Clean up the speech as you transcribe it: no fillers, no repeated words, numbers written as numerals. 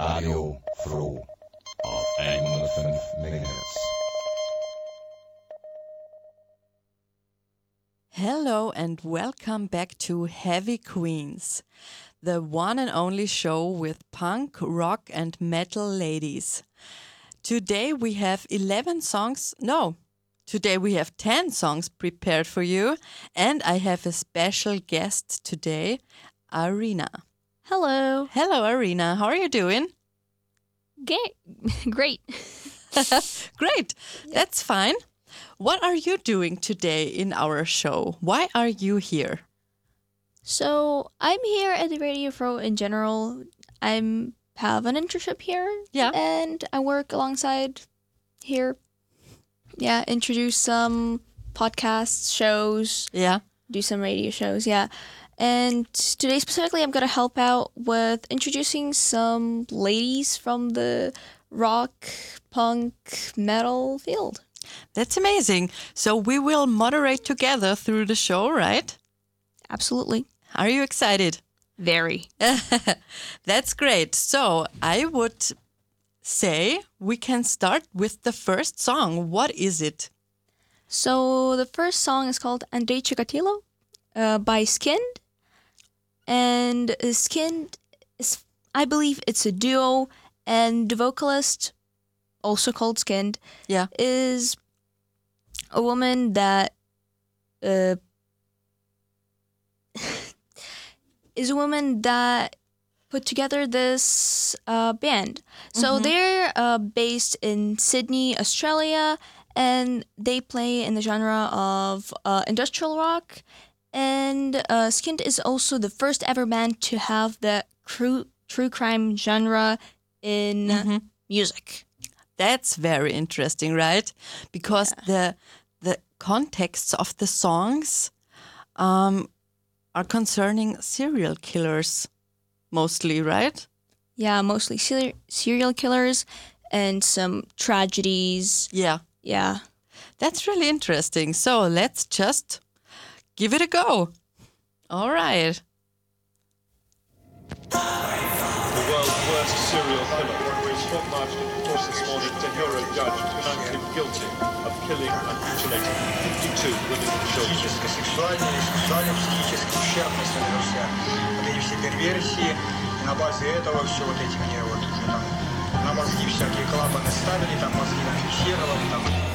Radio Froh auf 105 MHz. Hello and welcome back to Heavy Queens, the one and only show with punk, rock and metal ladies. Today we have 10 songs prepared for you, and I have a special guest today, Arina. Hello. Hello, Arina. How are you doing? Great. Great. That's fine. What are you doing today in our show? Why are you here? So I'm here at the Radio Fro in general. I have an internship here. Yeah. And I work alongside here. Yeah, introduce some podcasts, shows. Yeah. Do some radio shows, yeah. And today specifically I'm going to help out with introducing some ladies from the rock, punk, metal field. That's amazing. So we will moderate together through the show, right? Absolutely. Are you excited? Very. That's great. So I would say we can start with the first song. What is it? So the first song is called Andrei Chikatilo by Skinned. And Skinned is, I believe it's a duo, and the vocalist, also called Skinned, Yeah. is a woman that put together this band. So they're based in Sydney, Australia, and they play in the genre of industrial rock. And Skinned is also the first ever band to have the true crime genre in music. That's very interesting, right? Because the contexts of the songs are concerning serial killers mostly, right? Yeah, mostly serial killers and some tragedies. Yeah. Yeah. That's really interesting. So let's just give it a go. All right. The world's worst serial killer was court-martialed in court this morning. A Euro judge pronounced him guilty of killing and mutilating 52 women and children. Сексуальный, ущербность нанесся. Вот эти все перверсии. И на базе этого все вот эти мне вот уже там на мозги всякие клапаны ставили, там мозги нам фиксировали, там